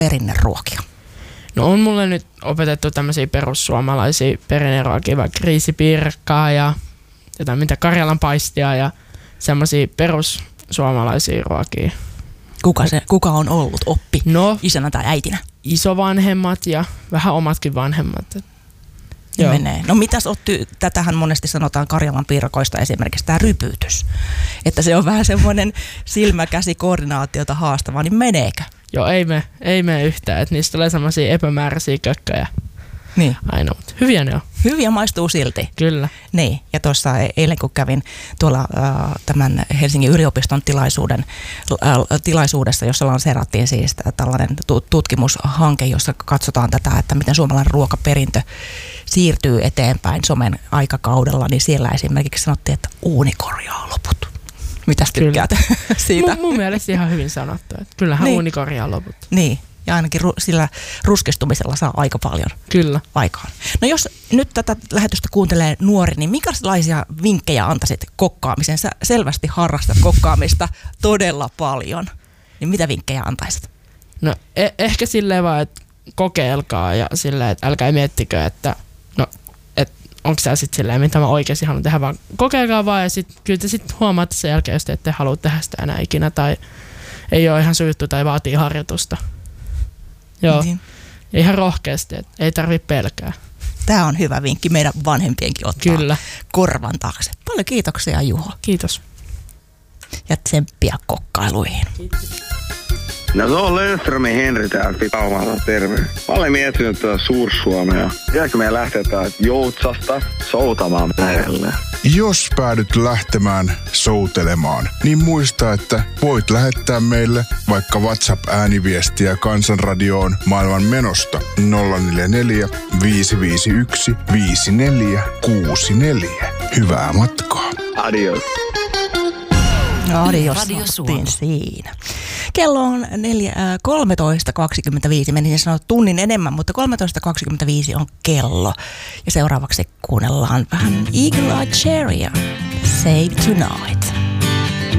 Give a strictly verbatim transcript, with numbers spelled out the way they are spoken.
perinneruokia? No on mulle nyt opetettu tämmöisiä perussuomalaisia perinneruokia, vaikka riisipiirakkaa ja jotain mitä Karjalan paistia ja semmoisia perussuomalaisia ruokia. Kuka, se, kuka on ollut oppi No, isänä tai äitinä? Isovanhemmat ja vähän omatkin vanhemmat. Joo. Menee. No mitäs Otty, tätähän monesti sanotaan Karjalan piirakoista esimerkiksi tämä rypytys. Että se on vähän semmoinen silmäkäsi-koordinaatiota haastava, niin meneekö? Joo, ei me, ei me yhtään. Että niistä tulee semmoisia epämääräisiä kökköjä niin. aina, mutta hyviä ne on. Hyviä maistuu silti. Kyllä. Niin, ja tuossa eilen kun kävin tuolla äh, tämän Helsingin yliopiston tilaisuuden, äh, tilaisuudessa, jossa lanseerattiin siis tällainen tu- tutkimushanke, jossa katsotaan tätä, että miten suomalainen ruokaperintö siirtyy eteenpäin somen aikakaudella, niin siellä esimerkiksi sanottiin, että uuni korjaa loput. Mitäs tykkäät siitä? Mun, mun mielestä ihan hyvin sanottu, että kyllähän niin. uuni korjaa loput. Niin. Ja ainakin ru- sillä ruskistumisella saa aika paljon Kyllä. aikaan. No jos nyt tätä lähetystä kuuntelee nuori, niin minkälaisia vinkkejä antaisit kokkaamiseen? Sä selvästi harrastat kokkaamista todella paljon. Niin mitä vinkkejä antaisit? No e- ehkä silleen vaan, että kokeilkaa ja silleen, että älkää miettikö, että no, et onko sä sitten silleen, mitä mä oikeasti haluan tehdä, vaan kokeilkaa vaan ja sit, kyllä te sitten huomaatte sen jälkeen, jos te ette halua tehdä sitä enää ikinä tai ei ole ihan syytty tai vaatii harjoitusta. Joo, niin. Ihan rohkeasti, että ei tarvitse pelkää. Tämä on hyvä vinkki meidän vanhempienkin ottaa Kyllä. korvan taakse. Paljon kiitoksia Juho. Kiitos. Ja tsemppiä kokkailuihin. Kiitos. No se on Löfströmin Henri täällä Pitaumalla, terve. Mä olen miettinyt tätä Suur-Suomea. Pitääkö meidän lähteä täältä Joutsasta soutamaan merelle? Jos päädyt lähtemään soutelemaan, niin muista, että voit lähettää meille vaikka WhatsApp-ääniviestiä Kansanradioon maailman menosta nolla neljä neljä, viisi viisi yksi, viisi neljä kuusi neljä. Hyvää matkaa. Adios. Adios, sanottiin siinä. Kello on kolmetoista kaksikymmentäviisi, menisin sanoa tunnin enemmän, mutta kolmetoista kaksikymmentäviisi on kello. Ja seuraavaksi kuunnellaan vähän Eagle Eye Cherrya, Save Tonight.